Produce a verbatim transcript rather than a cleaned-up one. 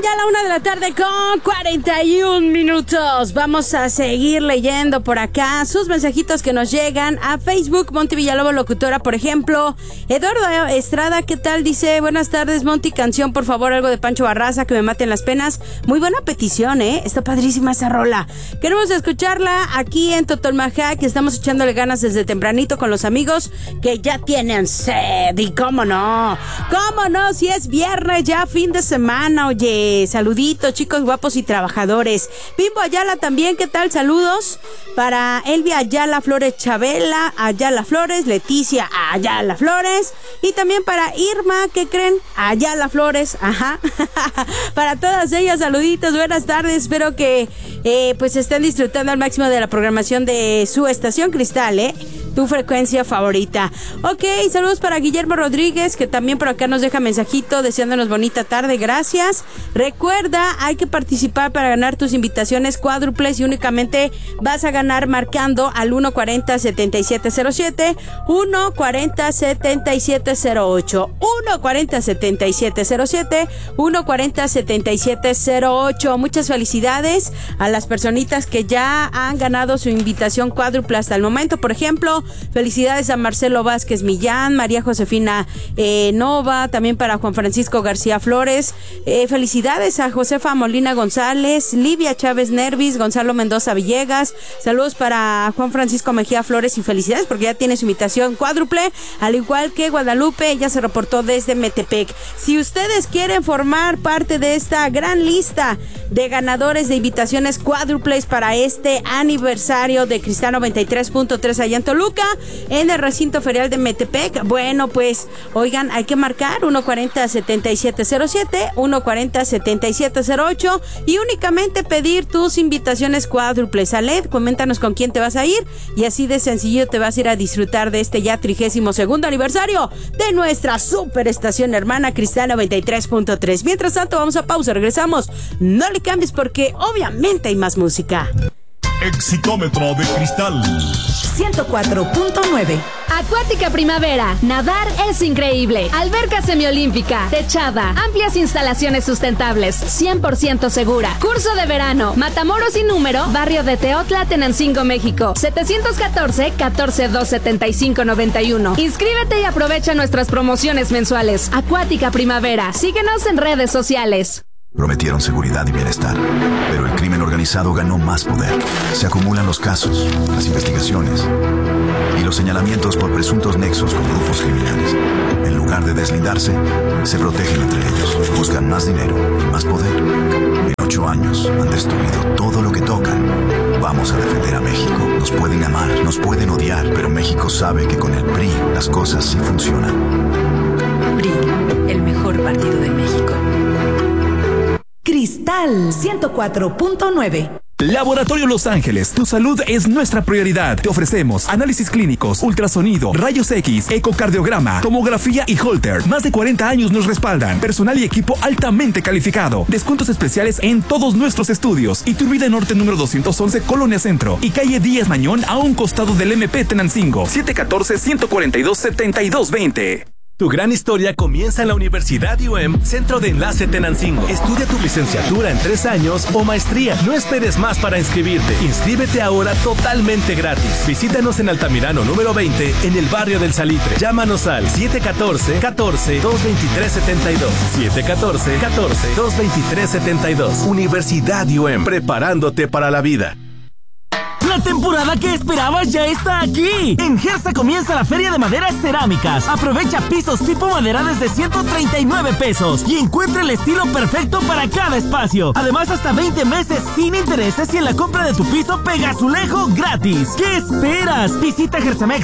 ya la una de la tarde con cuarenta y un minutos. Vamos a seguir leyendo por acá sus mensajitos que nos llegan a Facebook. Monty Villalobos Locutora, por ejemplo. Eduardo Estrada, ¿qué tal? Dice, buenas tardes, Monty, canción, por favor, algo de Pancho Barraza, que me maten las penas. Muy buena petición, ¿eh? Está padrísima esa rola. Queremos escucharla aquí en Totonmajá, que estamos echándole ganas desde tempranito con los amigos que ya tienen sed. Y cómo no, cómo no, si es viernes, ya fin de semana, oye. Saluditos, chicos guapos y trabajadores. Bimbo Ayala también, ¿qué tal? Saludos para Elvia Ayala Flores Chabela Ayala Flores, Leticia Ayala Flores, y también para Irma, ¿qué creen? Ayala Flores, ajá. Para todas ellas, saluditos, buenas tardes. Espero que eh, pues estén disfrutando al máximo de la programación de su estación Cristal, ¿eh? Tu frecuencia favorita. Ok, saludos para Guillermo Rodríguez, que también por acá nos deja mensajito deseándonos bonita tarde, gracias. Recuerda, hay que participar para ganar tus invitaciones cuádruples y únicamente vas a ganar marcando al uno cuarenta, setenta y siete cero siete, uno cuarenta, setenta y siete cero ocho, uno cuarenta, setenta y siete cero siete, uno cuarenta, setenta y siete cero ocho. Muchas felicidades a las personitas que ya han ganado su invitación cuádruple hasta el momento. Por ejemplo, felicidades a Marcelo Vázquez Millán, María Josefina eh, Nova, también para Juan Francisco García Flores, eh, felicidades a Josefa Molina González, Livia Chávez Nervis, Gonzalo Mendoza Villegas, saludos para Juan Francisco Mejía Flores y felicidades porque ya tiene su invitación cuádruple, al igual que Guadalupe, ella se reportó desde Metepec. Si ustedes quieren formar parte de esta gran lista de ganadores de invitaciones cuádruples para este aniversario de Cristal noventa y tres punto tres allá en Toluca, en el recinto ferial de Metepec, bueno, pues, oigan, hay que marcar uno cuarenta, setenta y siete cero siete, uno cuarenta, setenta y siete cero ocho y únicamente pedir tus invitaciones cuádruples. Aled, coméntanos con quién te vas a ir y así de sencillo te vas a ir a disfrutar de este ya trigésimo segundo aniversario de nuestra super estación hermana Cristal noventa y tres punto tres. Mientras tanto, vamos a pausa, regresamos. No le cambies porque obviamente hay más música. Exitómetro de Cristal ciento cuatro punto nueve. Acuática Primavera. Nadar es increíble. Alberca semiolímpica, techada, amplias instalaciones sustentables, cien por ciento segura. Curso de verano. Matamoros y número, barrio de Teotla, Tenancingo, México. setecientos catorce, catorce dos setenta y cinco noventa y uno. Inscríbete y aprovecha nuestras promociones mensuales. Acuática Primavera. Síguenos en redes sociales. Prometieron seguridad y bienestar, pero el crimen organizado ganó más poder. Se acumulan los casos, las investigaciones y los señalamientos por presuntos nexos con grupos criminales. En lugar de deslindarse, se protegen entre ellos, buscan más dinero y más poder. En ocho años han destruido todo lo que tocan. Vamos a defender a México. Nos pueden amar, nos pueden odiar, pero México sabe que con el P R I las cosas sí funcionan. P R I, el mejor partido de México. Cristal ciento cuatro punto nueve. Laboratorio Los Ángeles, tu salud es nuestra prioridad. Te ofrecemos análisis clínicos, ultrasonido, rayos X, ecocardiograma, tomografía y Holter. Más de cuarenta años nos respaldan. Personal y equipo altamente calificado. Descuentos especiales en todos nuestros estudios. Iturbide Norte número doscientos once, Colonia Centro. Y calle Díaz Mañón a un costado del M P Tenancingo. siete uno cuatro, uno cuatro dos, siete dos dos cero. Tu gran historia comienza en la Universidad U M, Centro de Enlace Tenancingo. Estudia tu licenciatura en tres años o maestría. No esperes más para inscribirte. Inscríbete ahora totalmente gratis. Visítanos en Altamirano número veinte, en el barrio del Salitre. Llámanos al siete uno cuatro, catorce, dos veintitrés setenta y dos. siete uno cuatro, catorce, dos veintitrés setenta y dos. Universidad U M, preparándote para la vida. La temporada que esperabas ya está aquí. En Gersa comienza la Feria de Maderas Cerámicas. Aprovecha pisos tipo madera desde ciento treinta y nueve pesos y encuentra el estilo perfecto para cada espacio. Además, hasta veinte meses sin intereses y en la compra de tu piso Pegazulejo gratis. ¿Qué esperas? Visita Gersamex